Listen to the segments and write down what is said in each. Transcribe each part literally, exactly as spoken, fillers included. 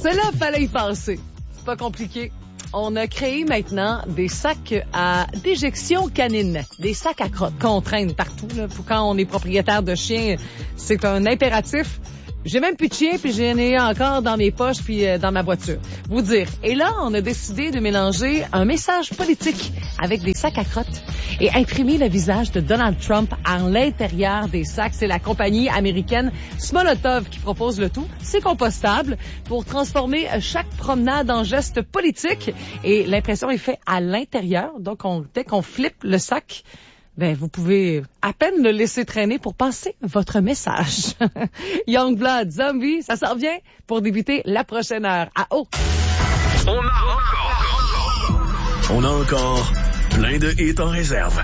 celle-là, fallait y penser. C'est pas compliqué. On a créé maintenant des sacs à déjection canine, des sacs à crottes qu'on traîne partout. Là. Pour quand on est propriétaire de chiens, c'est un impératif. J'ai même plus de chien, puis j'en ai encore dans mes poches puis euh, dans ma voiture. Vous dire. Et là, on a décidé de mélanger un message politique avec des sacs à crottes et imprimer le visage de Donald Trump à l'intérieur des sacs. C'est la compagnie américaine Smolotov qui propose le tout. C'est compostable pour transformer chaque promenade en geste politique. Et l'impression est faite à l'intérieur. Donc, on, dès qu'on flippe le sac, ben, vous pouvez à peine le laisser traîner pour passer votre message. Youngblood Zombie, ça s'en vient pour débuter la prochaine heure. À haut. On a encore, on a encore plein de hits en réserve.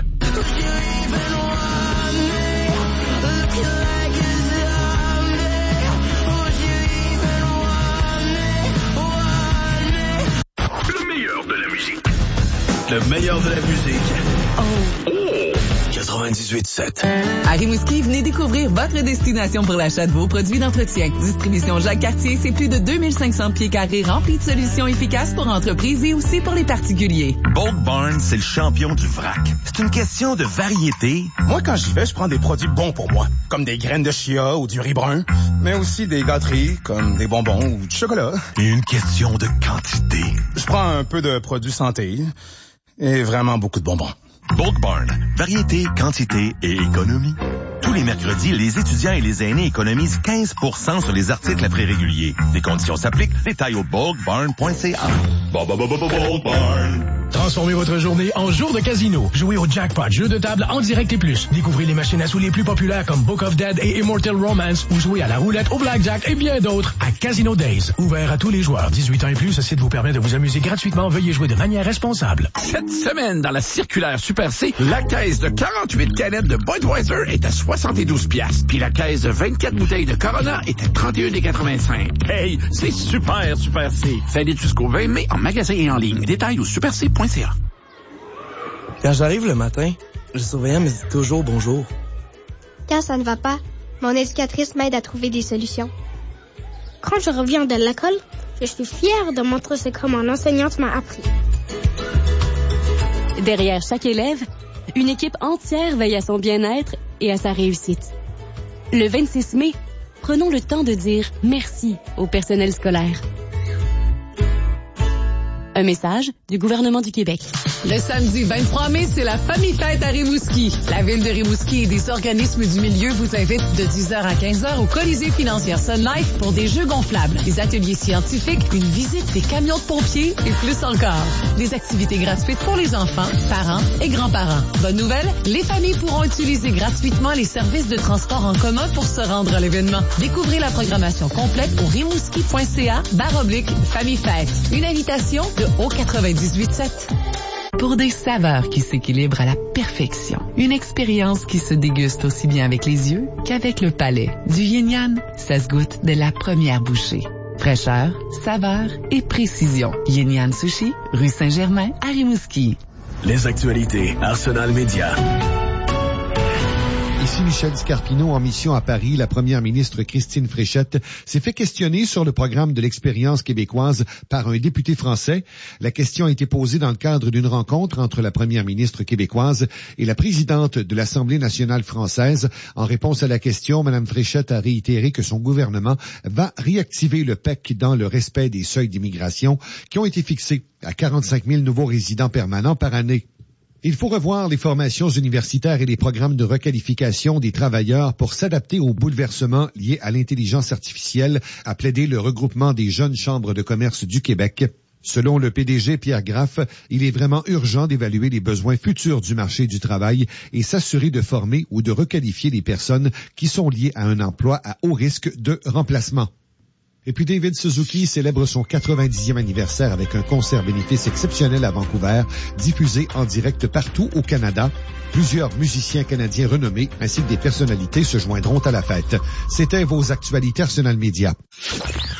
Le meilleur de la musique. Le meilleur de la musique. Oh. Oh. quatre-vingt-dix-huit sept. À Rimouski, venez découvrir votre destination pour l'achat de vos produits d'entretien. Distribution Jacques Cartier, c'est plus de deux mille cinq cents pieds carrés remplis de solutions efficaces pour entreprises et aussi pour les particuliers. Bulk Barn, c'est le champion du vrac. C'est une question de variété. Moi, quand j'y vais, je prends des produits bons pour moi, comme des graines de chia ou du riz brun, mais aussi des gâteries, comme des bonbons ou du chocolat. Et une question de quantité. Je prends un peu de produits santé et vraiment beaucoup de bonbons. Bulk Barn. Variété, quantité et économie. Tous les mercredis, les étudiants et les aînés économisent quinze pour cent sur les articles à prix régulier. Les conditions s'appliquent. Détails au bulk barn point c a. Bulk Barn. Transformez votre journée en jour de casino. Jouez au Jackpot, jeu de table en direct et plus. Découvrez les machines à sous les plus populaires comme Book of Dead et Immortal Romance ou jouez à la roulette, au blackjack et bien d'autres à Casino Days. Ouvert à tous les joueurs. dix-huit ans et plus, ce site vous permet de vous amuser gratuitement. Veuillez jouer de manière responsable. Cette semaine, dans la circulaire Super C, la caisse de quarante-huit canettes de Budweiser est à soixante-douze piastres. Puis la caisse de vingt-quatre bouteilles de Corona est à trente et un quatre-vingt-cinq. Hey, c'est super, Super C. Ça aide jusqu'au vingt mai en magasin et en ligne. Détails au super c point c a. Quand j'arrive le matin, le surveillant me dit toujours bonjour. Quand ça ne va pas, mon éducatrice m'aide à trouver des solutions. Quand je reviens de l'école, je suis fière de montrer ce que mon enseignante m'a appris. Derrière chaque élève, une équipe entière veille à son bien-être et à sa réussite. Le vingt-six mai, prenons le temps de dire merci au personnel scolaire. Un message du gouvernement du Québec. Le samedi vingt-trois mai, c'est la Famille Fête à Rimouski. La ville de Rimouski et des organismes du milieu vous invitent de dix heures à quinze heures au Colisée financière Sun Life pour des jeux gonflables, des ateliers scientifiques, une visite des camions de pompiers et plus encore. Des activités gratuites pour les enfants, parents et grands-parents. Bonne nouvelle, les familles pourront utiliser gratuitement les services de transport en commun pour se rendre à l'événement. Découvrez la programmation complète au rimouski point c a barre oblique Famille Fête. Une invitation de Au quatre-vingt-dix-huit sept. Pour des saveurs qui s'équilibrent à la perfection. Une expérience qui se déguste aussi bien avec les yeux qu'avec le palais. Du Yin Yang, ça se goûte de la première bouchée. Fraîcheur, saveur et précision. Yin Yang Sushi, rue Saint-Germain, à Rimouski. Les actualités, Arsenal Média. Ici Michel Scarpino en mission à Paris. La première ministre Christine Fréchette s'est fait questionner sur le programme de l'expérience québécoise par un député français. La question a été posée dans le cadre d'une rencontre entre la première ministre québécoise et la présidente de l'Assemblée nationale française. En réponse à la question, Mme Fréchette a réitéré que son gouvernement va réactiver le P E C dans le respect des seuils d'immigration qui ont été fixés à quarante-cinq mille nouveaux résidents permanents par année. Il faut revoir les formations universitaires et les programmes de requalification des travailleurs pour s'adapter aux bouleversements liés à l'intelligence artificielle, a plaidé le regroupement des jeunes chambres de commerce du Québec. Selon le P D G Pierre Graff, il est vraiment urgent d'évaluer les besoins futurs du marché du travail et s'assurer de former ou de requalifier les personnes qui sont liées à un emploi à haut risque de remplacement. Et puis David Suzuki célèbre son quatre-vingt-dixième anniversaire avec un concert bénéfice exceptionnel à Vancouver, diffusé en direct partout au Canada. Plusieurs musiciens canadiens renommés ainsi que des personnalités se joindront à la fête. C'était vos actualités Arsenal Média.